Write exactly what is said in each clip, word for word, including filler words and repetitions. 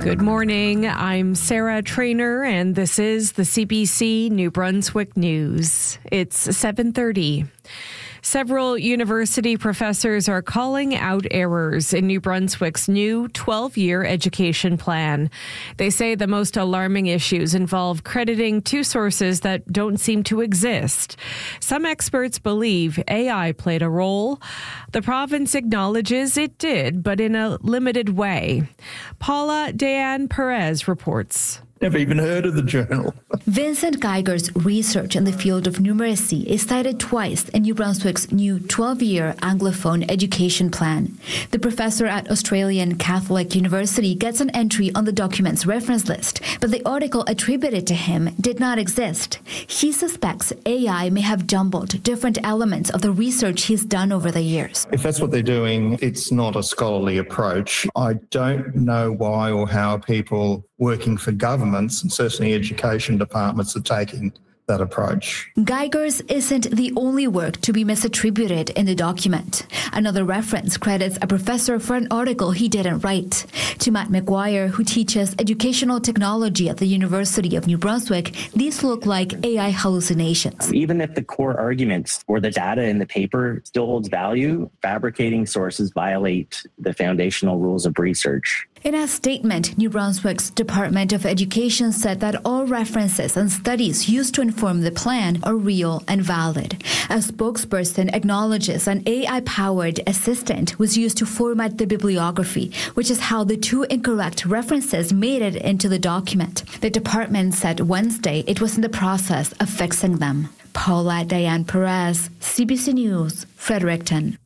Good morning. I'm Sarah Trainer, and this is the C B C New Brunswick News. It's seven thirty. Several university professors are calling out errors in New Brunswick's new twelve-year education plan. They say the most alarming issues involve crediting two sources that don't seem to exist. Some experts believe A I played a role. The province acknowledges it did, but in a limited way. Paula Diane Perez reports. Never even heard of the journal. Vincent Geiger's research in the field of numeracy is cited twice in New Brunswick's new twelve-year Anglophone education plan. The professor at Australian Catholic University gets an entry on the document's reference list, but the article attributed to him did not exist. He suspects A I may have jumbled different elements of the research he's done over the years. If that's what they're doing, it's not a scholarly approach. I don't know why or how people working for governments and certainly education departments are taking that approach. Geiger's isn't the only work to be misattributed in the document. Another reference credits a professor for an article he didn't write. To Matt McGuire, who teaches educational technology at the University of New Brunswick, these look like A I hallucinations. Even if the core arguments or the data in the paper still holds value, fabricating sources violate the foundational rules of research. In a statement, New Brunswick's Department of Education said that all references and studies used to inform the plan are real and valid. A spokesperson acknowledges an A I-powered assistant was used to format the bibliography, which is how the two incorrect references made it into the document. The department said Wednesday it was in the process of fixing them. Paula Diane Perez, C B C News, Fredericton.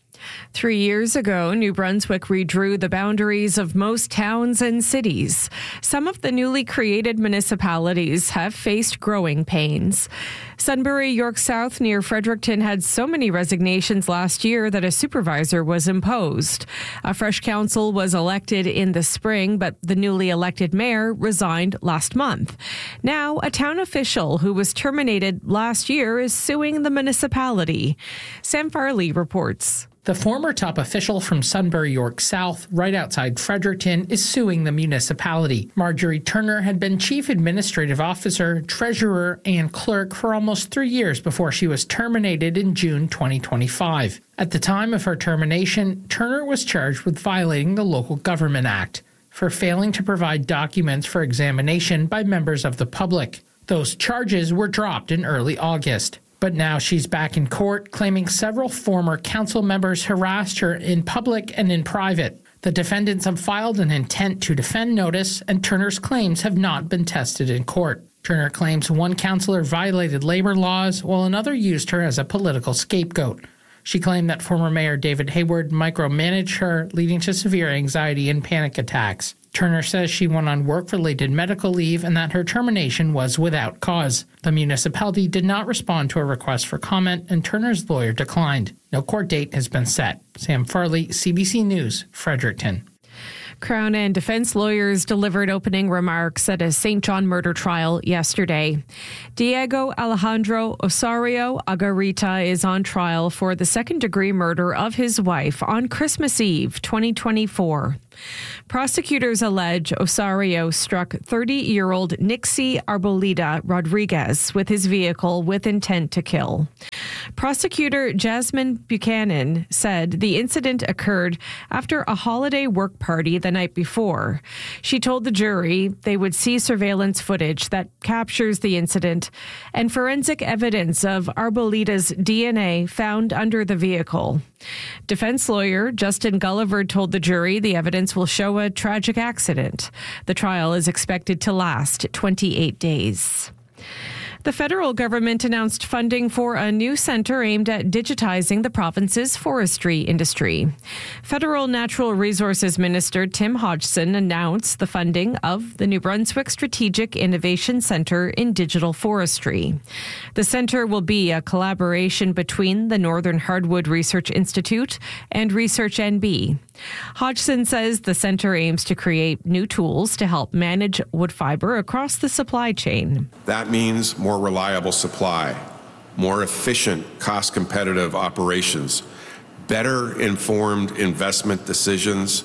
Three years ago, New Brunswick redrew the boundaries of most towns and cities. Some of the newly created municipalities have faced growing pains. Sunbury, York South near Fredericton had so many resignations last year that a supervisor was imposed. A fresh council was elected in the spring, but the newly elected mayor resigned last month. Now, a town official who was terminated last year is suing the municipality. Sam Farley reports. The former top official from Sunbury, York South, right outside Fredericton, is suing the municipality. Marjorie Turner had been chief administrative officer, treasurer, and clerk for almost three years before she was terminated in June twenty twenty-five. At the time of her termination, Turner was charged with violating the Local Government Act for failing to provide documents for examination by members of the public. Those charges were dropped in early August. But now she's back in court, claiming several former council members harassed her in public and in private. The defendants have filed an intent to defend notice, and Turner's claims have not been tested in court. Turner claims one councillor violated labor laws, while another used her as a political scapegoat. She claimed that former Mayor David Hayward micromanaged her, leading to severe anxiety and panic attacks. Turner says she went on work-related medical leave and that her termination was without cause. The municipality did not respond to a request for comment, and Turner's lawyer declined. No court date has been set. Sam Farley, C B C News, Fredericton. Crown and defense lawyers delivered opening remarks at a Saint John murder trial yesterday. Diego Alejandro Osorio Agarita is on trial for the second-degree murder of his wife on Christmas Eve, twenty twenty-four. Prosecutors allege Osorio struck thirty-year-old Nixie Arboleda Rodriguez with his vehicle with intent to kill. Prosecutor Jasmine Buchanan said the incident occurred after a holiday work party the night before. She told the jury they would see surveillance footage that captures the incident and forensic evidence of Arboleda's D N A found under the vehicle. Defense lawyer Justin Gulliver told the jury the evidence will show a tragic accident. The trial is expected to last twenty-eight days. The federal government announced funding for a new centre aimed at digitizing the province's forestry industry. Federal Natural Resources Minister Tim Hodgson announced the funding of the New Brunswick Strategic Innovation Centre in Digital Forestry. The centre will be a collaboration between the Northern Hardwood Research Institute and Research N B. Hodgson says the centre aims to create new tools to help manage wood fibre across the supply chain. That means more reliable supply, more efficient, cost-competitive operations, better informed investment decisions,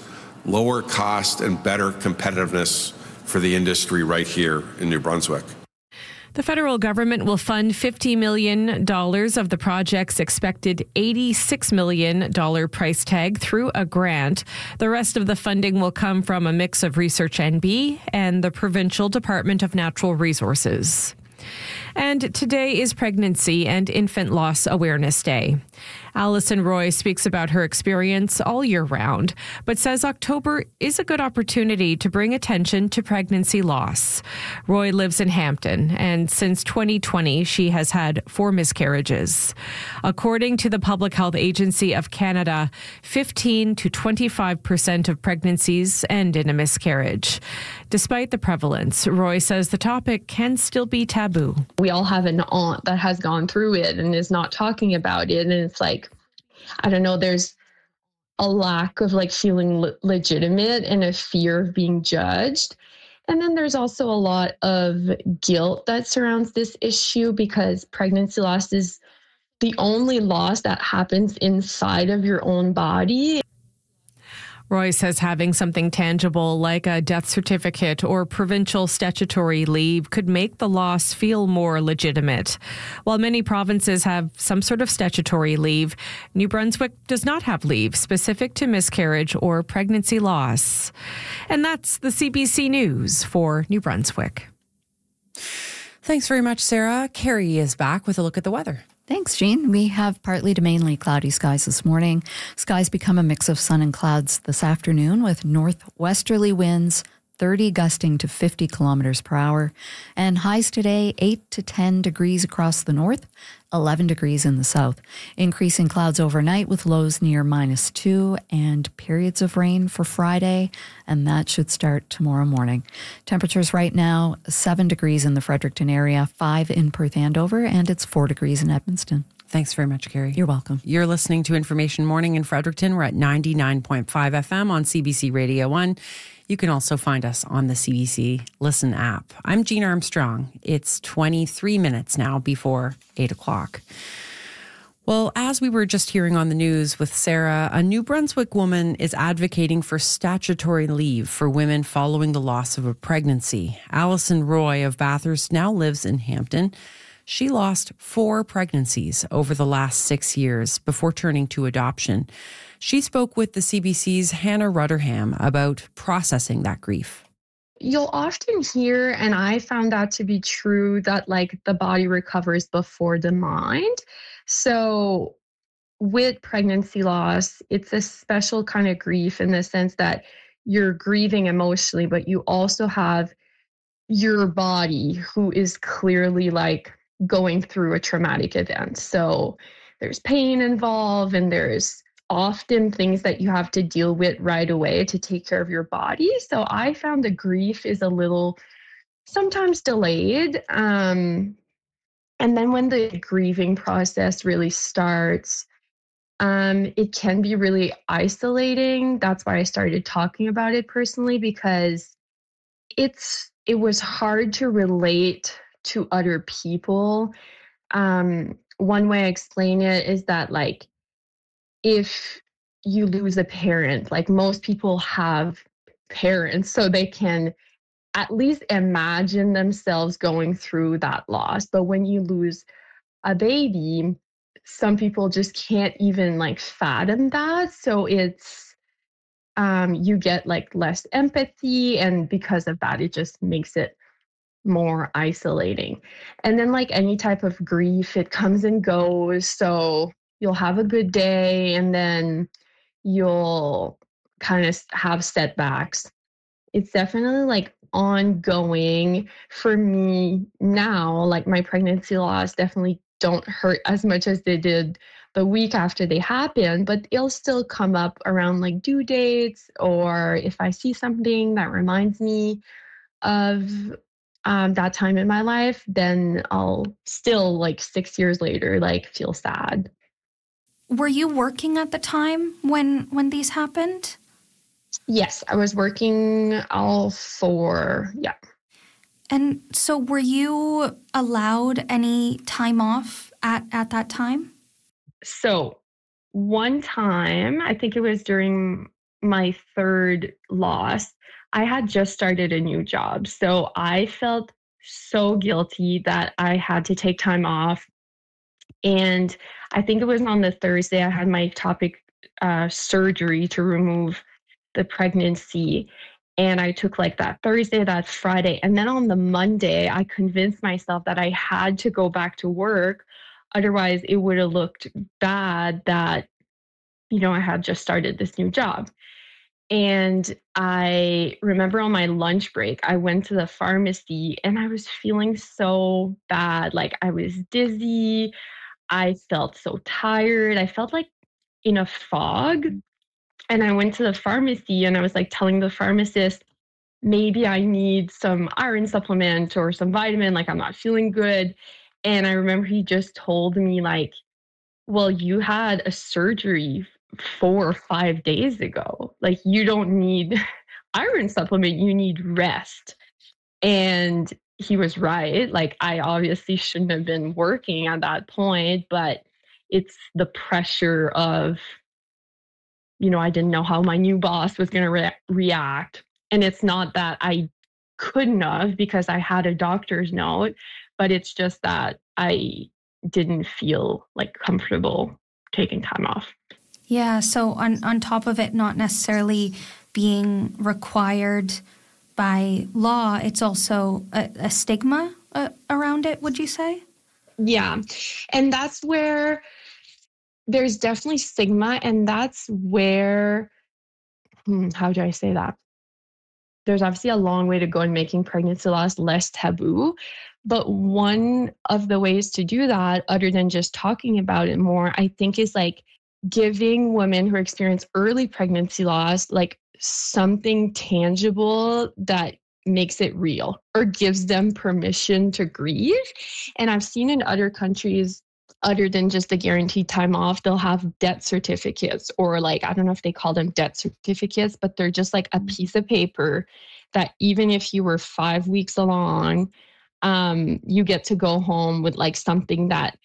lower cost and better competitiveness for the industry right here in New Brunswick. The federal government will fund fifty million dollars of the project's expected eighty-six million dollars price tag through a grant. The rest of the funding will come from a mix of Research N B and the Provincial Department of Natural Resources. And today is Pregnancy and Infant Loss Awareness Day. Alison Roy speaks about her experience all year round, but says October is a good opportunity to bring attention to pregnancy loss. Roy lives in Hampton, and since twenty twenty, she has had four miscarriages. According to the Public Health Agency of Canada, fifteen to twenty-five percent of pregnancies end in a miscarriage. Despite the prevalence, Roy says the topic can still be taboo. We all have an aunt that has gone through it and is not talking about it. And it's like, I don't know, there's a lack of like feeling le- legitimate and a fear of being judged. And then there's also a lot of guilt that surrounds this issue because pregnancy loss is the only loss that happens inside of your own body. Roy says having something tangible like a death certificate or provincial statutory leave could make the loss feel more legitimate. While many provinces have some sort of statutory leave, New Brunswick does not have leave specific to miscarriage or pregnancy loss. And that's the C B C News for New Brunswick. Thanks very much, Sarah. Carrie is back with a look at the weather. Thanks, Jean. We have partly to mainly cloudy skies this morning. Skies become a mix of sun and clouds this afternoon with northwesterly winds, thirty gusting to fifty kilometers per hour. And highs today, eight to ten degrees across the north, eleven degrees in the south. Increasing clouds overnight with lows near minus two and periods of rain for Friday, and that should start tomorrow morning. Temperatures right now, seven degrees in the Fredericton area, five in Perth Andover, and it's four degrees in Edmundston. Thanks very much, Carrie. You're welcome. You're listening to Information Morning in Fredericton. We're at ninety-nine point five F M on C B C Radio one. You can also find us on the C B C Listen app. I'm Jean Armstrong. It's twenty-three minutes now before eight o'clock. Well, as we were just hearing on the news with Sarah, a New Brunswick woman is advocating for statutory leave for women following the loss of a pregnancy. Alison Roy of Bathurst now lives in Hampton. She lost four pregnancies over the last six years before turning to adoption. She spoke with the C B C's Hannah Rutterham about processing that grief. You'll often hear, and I found that to be true, that like the body recovers before the mind. So with pregnancy loss, it's a special kind of grief in the sense that you're grieving emotionally, but you also have your body who is clearly like going through a traumatic event. So there's pain involved, and there's often things that you have to deal with right away to take care of your body. So I found the grief is a little sometimes delayed. Um, and then when the grieving process really starts, um, it can be really isolating. That's why I started talking about it personally, because it's it was hard to relate to other people. Um, one way I explain it is that, like, if you lose a parent, like most people have parents, so they can at least imagine themselves going through that loss. But when you lose a baby, some people just can't even like fathom that. So it's, um, you get like less empathy. And because of that, it just makes it more isolating. And then like any type of grief, it comes and goes. So you'll have a good day and then you'll kind of have setbacks. It's definitely like ongoing for me now. Like my pregnancy loss definitely don't hurt as much as they did the week after they happened, but it'll still come up around like due dates, or if I see something that reminds me of um, that time in my life, then I'll still like six years later, like feel sad. Were you working at the time when when these happened? Yes, I was working all four, yeah. And so were you allowed any time off at, at that time? So one time, I think it was during my third loss, I had just started a new job. So I felt so guilty that I had to take time off. And I think it was on the Thursday, I had my ectopic uh, surgery to remove the pregnancy. And I took like that Thursday, that Friday. And then on the Monday, I convinced myself that I had to go back to work. Otherwise, it would have looked bad that, you know, I had just started this new job. And I remember on my lunch break, I went to the pharmacy and I was feeling so bad. Like I was dizzy. I felt so tired. I felt like in a fog. And I went to the pharmacy and I was like telling the pharmacist, maybe I need some iron supplement or some vitamin, like I'm not feeling good. And I remember he just told me like, well, you had a surgery four or five days ago. Like you don't need iron supplement, you need rest. And he was right. Like I obviously shouldn't have been working at that point, but it's the pressure of, you know, I didn't know how my new boss was going to re- react. And it's not that I couldn't have because I had a doctor's note, but it's just that I didn't feel like comfortable taking time off. Yeah. So on, on top of it not necessarily being required by law, it's also a, a stigma uh, around it, would you say? Yeah. And that's where there's definitely stigma. And that's where, hmm, how do I say that? There's obviously a long way to go in making pregnancy loss less taboo. But one of the ways to do that, other than just talking about it more, I think is like giving women who experience early pregnancy loss, like something tangible that makes it real or gives them permission to grieve. And I've seen in other countries, other than just the guaranteed time off, they'll have death certificates or like, I don't know if they call them death certificates, but they're just like a piece of paper that even if you were five weeks along, um, you get to go home with like something that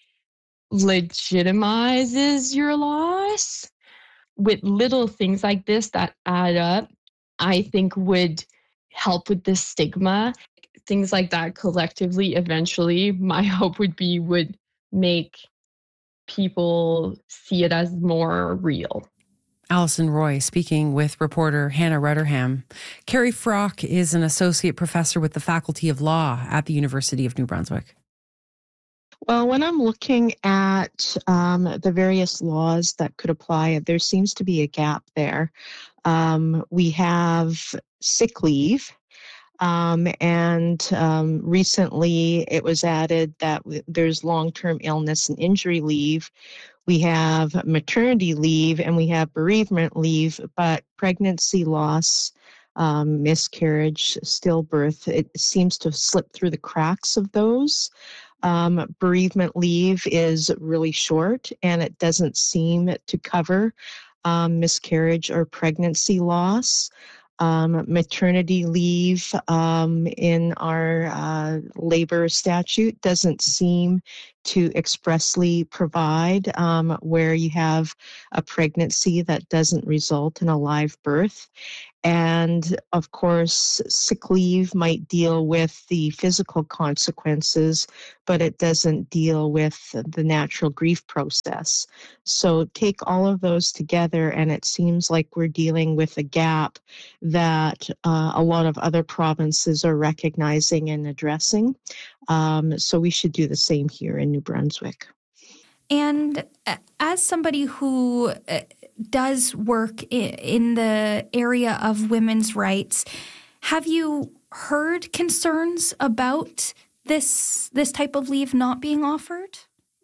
legitimizes your loss. With little things like this that add up, I think would help with the stigma. Things like that collectively, eventually, my hope would be would make people see it as more real. Alison Roy speaking with reporter Hannah Rutterham. Carrie Frock is an associate professor with the Faculty of Law at the University of New Brunswick. Well, when I'm looking at um, the various laws that could apply, there seems to be a gap there. Um, we have sick leave. Um, and um, recently it was added that w- there's long-term illness and injury leave. We have maternity leave and we have bereavement leave, but pregnancy loss, um, miscarriage, stillbirth, it seems to slip through the cracks of those. Um, bereavement leave is really short and it doesn't seem to cover um, miscarriage or pregnancy loss. Um, maternity leave um, in our uh, labor statute doesn't seem to expressly provide um, where you have a pregnancy that doesn't result in a live birth. And of course, sick leave might deal with the physical consequences, but it doesn't deal with the natural grief process. So take all of those together, and it seems like we're dealing with a gap that uh, a lot of other provinces are recognizing and addressing. Um, so we should do the same here in New Brunswick. And as somebody who does work in the area of women's rights, have you heard concerns about this this type of leave not being offered?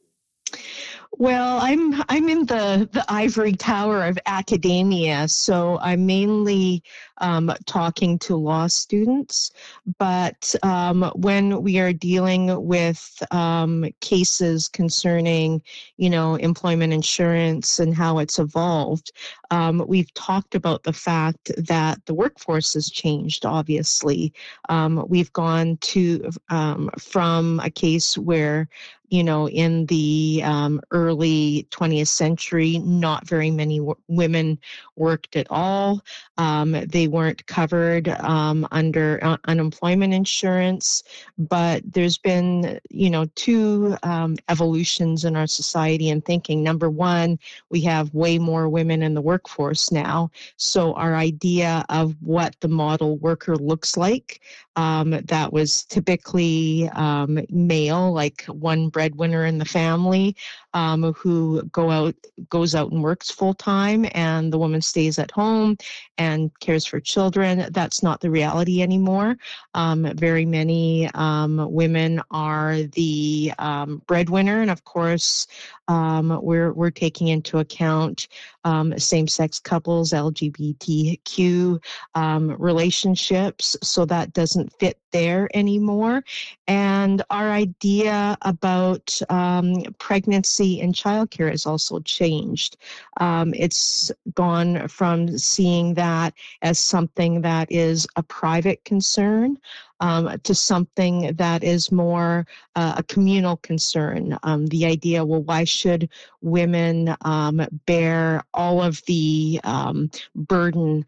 Well, I'm I'm in the, the ivory tower of academia, so I'm mainly um, talking to law students. But um, when we are dealing with um, cases concerning, you know, employment insurance and how it's evolved, um, we've talked about the fact that the workforce has changed. Obviously, um, we've gone to um, from a case where you know, in the um, early twentieth century, not very many w- women worked at all. Um, they weren't covered um, under uh, unemployment insurance. But there's been, you know, two um, evolutions in our society and thinking. Number one, we have way more women in the workforce now. So our idea of what the model worker looks like, um, that was typically um, male, like one breadwinner in the family, um, who go out, goes out and works full time, and the woman stays at home and cares for children. That's not the reality anymore. Um, very many um, women are the um, breadwinner, and of course, um, we're we're taking into account um, same-sex couples, L G B T Q um, relationships. So that doesn't fit there anymore. And our idea about um, pregnancy and childcare has also changed. Um, it's gone from seeing that as something that is a private concern um, to something that is more uh, a communal concern. Um, the idea, well, why should women um, bear all of the um, burden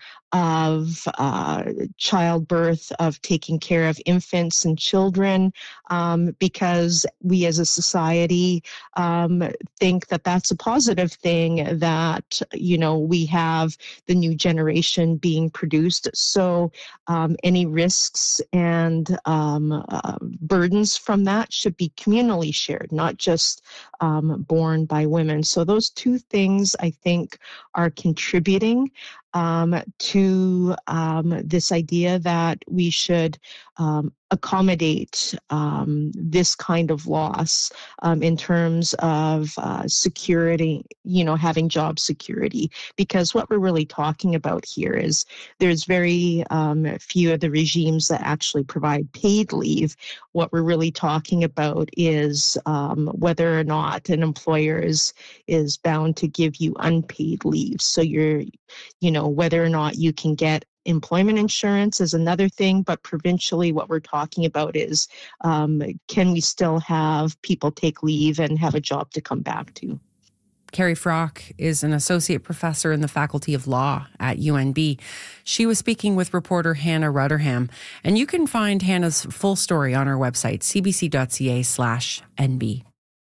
of uh, childbirth, of taking care of infants and children, um, because we as a society um, think that that's a positive thing, that, you know, we have the new generation being produced. So um, any risks and um, uh, burdens from that should be communally shared, not just um, borne by women. So those two things, I think, are contributing um, to um, this idea that we should um, accommodate um, this kind of loss um, in terms of uh, security, you know, having job security. Because what we're really talking about here is there's very um, few of the regimes that actually provide paid leave. What we're really talking about is um, whether or not an employer is, is bound to give you unpaid leave. So you're, you know, whether or not you can get employment insurance is another thing, but provincially what we're talking about is um, can we still have people take leave and have a job to come back to? Carrie Frock is an associate professor in the Faculty of Law at U N B. She was speaking with reporter Hannah Rutherham, and you can find Hannah's full story on our website, cbc.ca slash NB.